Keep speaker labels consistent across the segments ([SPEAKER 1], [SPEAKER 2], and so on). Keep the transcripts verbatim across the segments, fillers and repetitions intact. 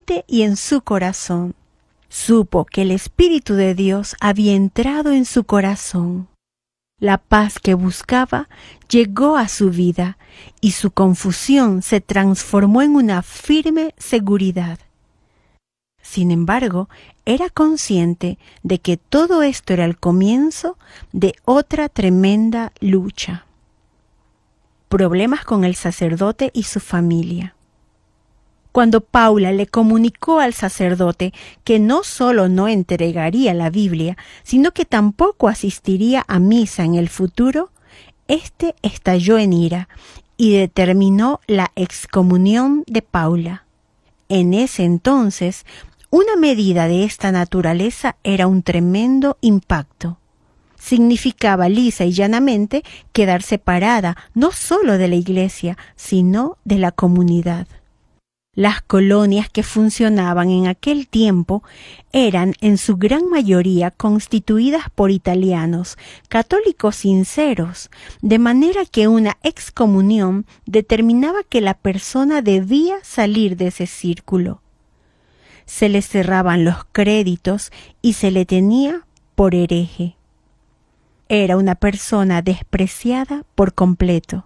[SPEAKER 1] mente y en su corazón. Supo que el Espíritu de Dios había entrado en su corazón. La paz que buscaba llegó a su vida y su confusión se transformó en una firme seguridad. Sin embargo, era consciente de que todo esto era el comienzo de otra tremenda lucha. Problemas con el sacerdote y su familia. Cuando Paula le comunicó al sacerdote que no solo no entregaría la Biblia, sino que tampoco asistiría a misa en el futuro, éste estalló en ira y determinó la excomunión de Paula. En ese entonces, una medida de esta naturaleza era un tremendo impacto. Significaba lisa y llanamente quedar separada no solo de la iglesia, sino de la comunidad. Las colonias que funcionaban en aquel tiempo eran en su gran mayoría constituidas por italianos, católicos sinceros, de manera que una excomunión determinaba que la persona debía salir de ese círculo. Se le cerraban los créditos y se le tenía por hereje. Era una persona despreciada por completo.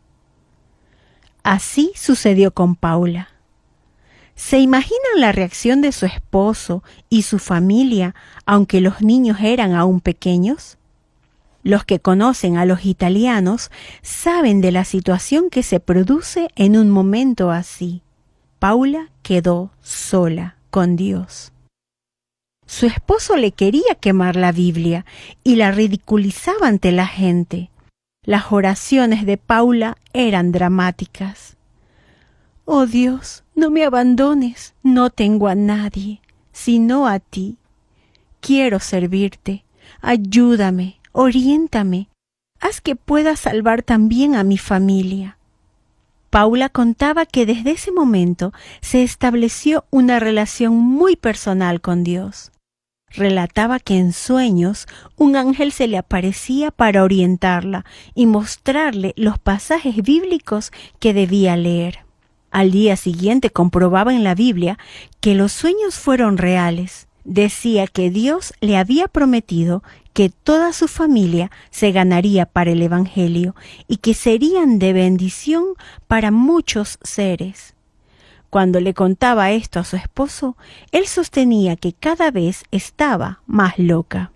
[SPEAKER 1] Así sucedió con Paula. ¿Se imaginan la reacción de su esposo y su familia, aunque los niños eran aún pequeños? Los que conocen a los italianos saben de la situación que se produce en un momento así. Paula quedó sola con Dios. Su esposo le quería quemar la Biblia y la ridiculizaba ante la gente. Las oraciones de Paula eran dramáticas. Oh Dios, no me abandones, no tengo a nadie, sino a ti. Quiero servirte, ayúdame, oriéntame, haz que pueda salvar también a mi familia. Paula contaba que desde ese momento se estableció una relación muy personal con Dios. Relataba que en sueños un ángel se le aparecía para orientarla y mostrarle los pasajes bíblicos que debía leer. Al día siguiente comprobaba en la Biblia que los sueños fueron reales. Decía que Dios le había prometido que toda su familia se ganaría para el Evangelio y que serían de bendición para muchos seres. Cuando le contaba esto a su esposo, él sostenía que cada vez estaba más loca.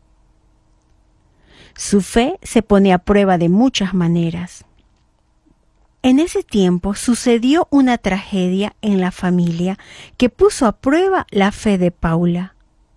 [SPEAKER 1] Su fe se pone a prueba de muchas maneras. En ese tiempo sucedió una tragedia en la familia que puso a prueba la fe de Paula.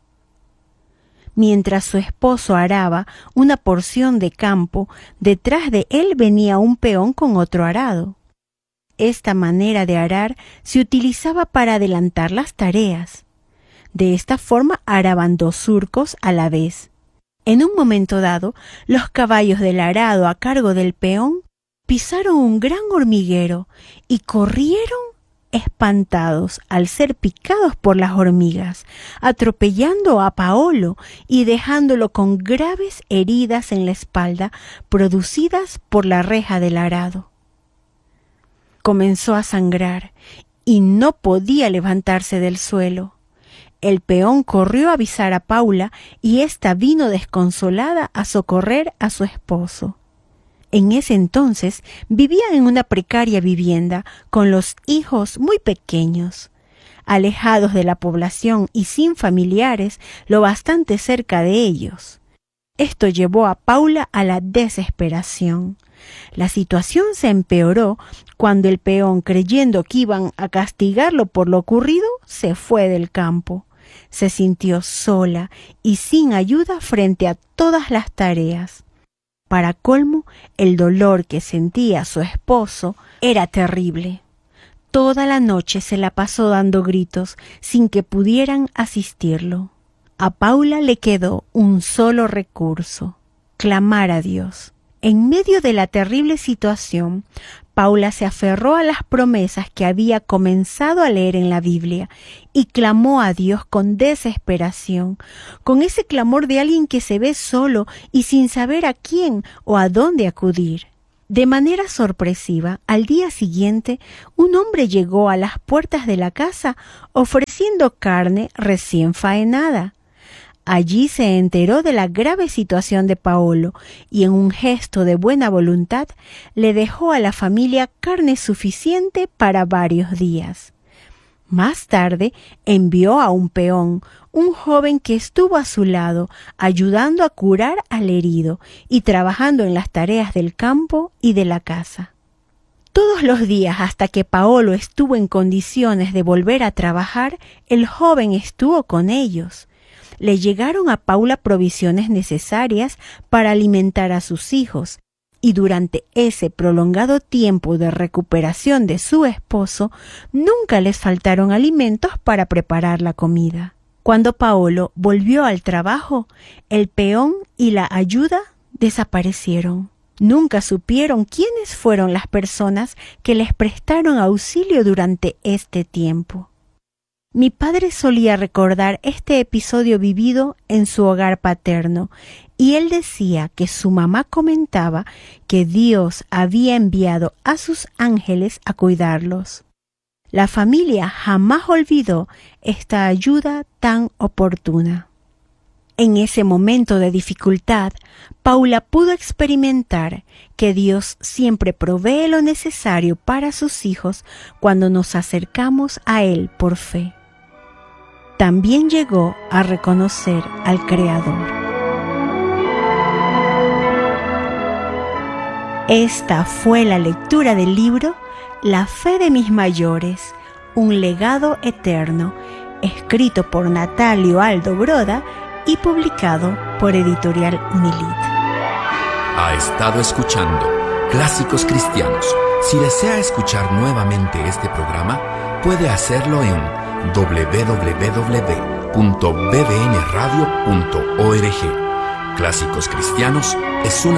[SPEAKER 1] Mientras su esposo araba una porción de campo, detrás de él venía un peón con otro arado. Esta manera de arar se utilizaba para adelantar las tareas. De esta forma araban dos surcos a la vez. En un momento dado, los caballos del arado a cargo del peón pisaron un gran hormiguero y corrieron espantados al ser picados por las hormigas, atropellando a Paolo y dejándolo con graves heridas en la espalda producidas por la reja del arado. Comenzó a sangrar y no podía levantarse del suelo. El peón corrió a avisar a Paula y ésta vino desconsolada a socorrer a su esposo. En ese entonces vivían en una precaria vivienda con los hijos muy pequeños, alejados de la población y sin familiares lo bastante cerca de ellos. Esto llevó a Paula a la desesperación. La situación se empeoró cuando el peón, creyendo que iban a castigarlo por lo ocurrido, se fue del campo. Se sintió sola y sin ayuda frente a todas las tareas. Para colmo, el dolor que sentía su esposo era terrible. Toda la noche se la pasó dando gritos sin que pudieran asistirlo. A Paula le quedó un solo recurso: clamar a Dios. En medio de la terrible situación, Paula se aferró a las promesas que había comenzado a leer en la Biblia y clamó a Dios con desesperación, con ese clamor de alguien que se ve solo y sin saber a quién o a dónde acudir. De manera sorpresiva, al día siguiente, un hombre llegó a las puertas de la casa ofreciendo carne recién faenada. Allí se enteró de la grave situación de Paolo y en un gesto de buena voluntad le dejó a la familia carne suficiente para varios días. Más tarde envió a un peón, un joven que estuvo a su lado, ayudando a curar al herido y trabajando en las tareas del campo y de la casa. Todos los días hasta que Paolo estuvo en condiciones de volver a trabajar, el joven estuvo con ellos. Le llegaron a Paula provisiones necesarias para alimentar a sus hijos, y durante ese prolongado tiempo de recuperación de su esposo, nunca les faltaron alimentos para preparar la comida. Cuando Paolo volvió al trabajo, el peón y la ayuda desaparecieron. Nunca supieron quiénes fueron las personas que les prestaron auxilio durante este tiempo. Mi padre solía recordar este episodio vivido en su hogar paterno, y él decía que su mamá comentaba que Dios había enviado a sus ángeles a cuidarlos. La familia jamás olvidó esta ayuda tan oportuna. En ese momento de dificultad, Paula pudo experimentar que Dios siempre provee lo necesario para sus hijos cuando nos acercamos a Él por fe. También llegó a reconocer al Creador. Esta fue la lectura del libro La fe de mis mayores, un legado eterno, escrito por Natalio Aldo Broda y publicado por Editorial Unilit.
[SPEAKER 2] Ha estado escuchando Clásicos Cristianos. Si desea escuchar nuevamente este programa, puede hacerlo en doble u doble u doble u punto b b n radio punto org. Clásicos Cristianos es una